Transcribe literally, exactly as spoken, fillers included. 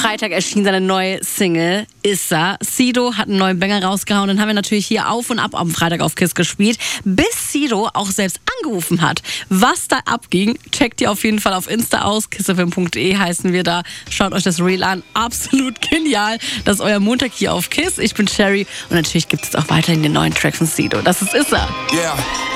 Freitag erschien seine neue Single, Issa. Sido hat einen neuen Banger rausgehauen. Den haben wir natürlich hier auf und ab am Freitag auf KISS gespielt, bis Sido auch selbst angerufen hat. Was da abging, checkt ihr auf jeden Fall auf Insta aus. kissfm punkt de heißen wir da. Schaut euch das Reel an. Absolut genial. Das ist euer Montag hier auf KISS. Ich bin Sherry und natürlich gibt es auch weiterhin den neuen Track von Sido. Das ist Issa. Yeah.